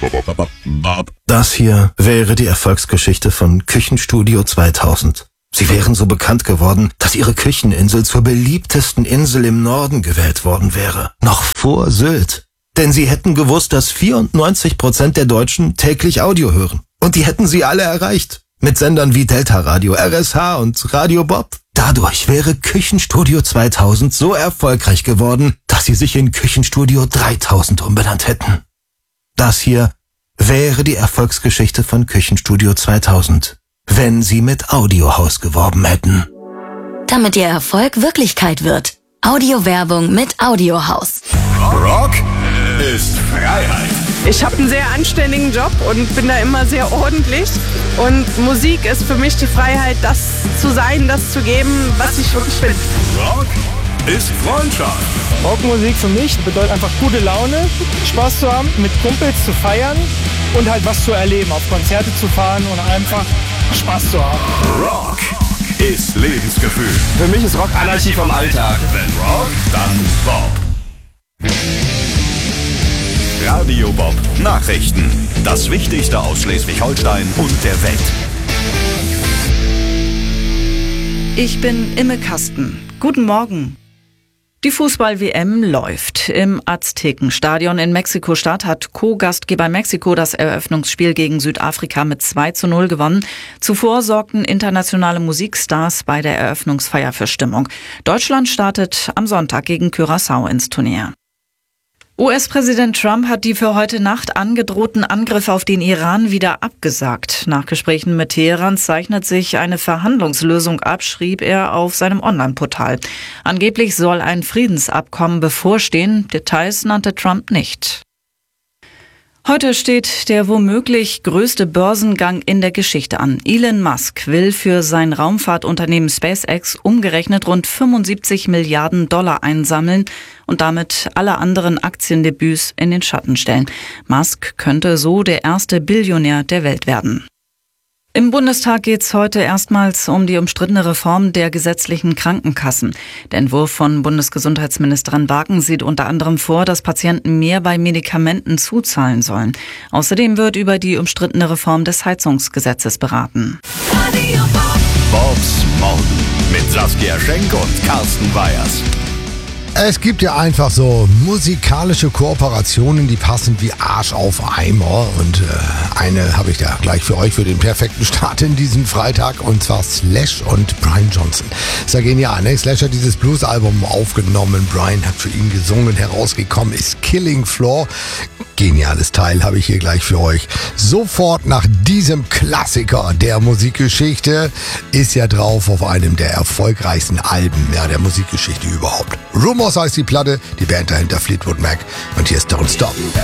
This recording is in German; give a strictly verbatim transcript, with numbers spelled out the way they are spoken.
Das hier wäre die Erfolgsgeschichte von Küchenstudio zweitausend. Sie wären so bekannt geworden, dass ihre Kücheninsel zur beliebtesten Insel im Norden gewählt worden wäre. Noch vor Sylt. Denn sie hätten gewusst, dass vierundneunzig Prozent der Deutschen täglich Audio hören. Und die hätten sie alle erreicht. Mit Sendern wie Delta Radio, R S H und Radio Bob. Dadurch wäre Küchenstudio zweitausend so erfolgreich geworden, dass sie sich in Küchenstudio dreitausend umbenannt hätten. Das hier wäre die Erfolgsgeschichte von Küchenstudio zweitausend, wenn sie mit Audiohaus geworben hätten. Damit ihr Erfolg Wirklichkeit wird. Audiowerbung mit Audiohaus. Rock ist Freiheit. Ich habe einen sehr anständigen Job und bin da immer sehr ordentlich. Und Musik ist für mich die Freiheit, das zu sein, das zu geben, was ich wirklich bin. Rock ist Freundschaft. Rockmusik für mich bedeutet einfach gute Laune, Spaß zu haben, mit Kumpels zu feiern und halt was zu erleben, auf Konzerte zu fahren und einfach Spaß zu haben. Rock ist Lebensgefühl. Für mich ist Rock Anarchie vom Alltag. Wenn Rock, dann Bob. Radio Bob Nachrichten. Das Wichtigste aus Schleswig-Holstein und der Welt. Ich bin Imme Kasten. Guten Morgen. Die Fußball-W M läuft. Im Aztekenstadion in Mexiko-Stadt hat Co-Gastgeber Mexiko das Eröffnungsspiel gegen Südafrika mit zwei zu null gewonnen. Zuvor sorgten internationale Musikstars bei der Eröffnungsfeier für Stimmung. Deutschland startet am Sonntag gegen Curaçao ins Turnier. U S-Präsident Trump hat die für heute Nacht angedrohten Angriffe auf den Iran wieder abgesagt. Nach Gesprächen mit Teheran zeichnet sich eine Verhandlungslösung ab, schrieb er auf seinem Online-Portal. Angeblich soll ein Friedensabkommen bevorstehen. Details nannte Trump nicht. Heute steht der womöglich größte Börsengang in der Geschichte an. Elon Musk will für sein Raumfahrtunternehmen SpaceX umgerechnet rund fünfundsiebzig Milliarden Dollar einsammeln und damit alle anderen Aktiendebüts in den Schatten stellen. Musk könnte so der erste Billionär der Welt werden. Im Bundestag geht es heute erstmals um die umstrittene Reform der gesetzlichen Krankenkassen. Der Entwurf von Bundesgesundheitsministerin Barken sieht unter anderem vor, dass Patienten mehr bei Medikamenten zuzahlen sollen. Außerdem wird über die umstrittene Reform des Heizungsgesetzes beraten. Bobs Morgen mit Saskia Schenk und Carsten Weyers. Es gibt ja einfach so musikalische Kooperationen, die passen wie Arsch auf Eimer. Und äh, eine habe ich da gleich für euch für den perfekten Start in diesen Freitag. Und zwar Slash und Brian Johnson. Ist ja genial, ne? Slash hat dieses Blues-Album aufgenommen. Brian hat für ihn gesungen. Herausgekommen ist Killing Floor. Geniales Teil habe ich hier gleich für euch. Sofort nach diesem Klassiker der Musikgeschichte ist ja drauf auf einem der erfolgreichsten Alben ja, der Musikgeschichte überhaupt. Rumors heißt die Platte, die Band dahinter Fleetwood Mac und hier ist Don't Stop.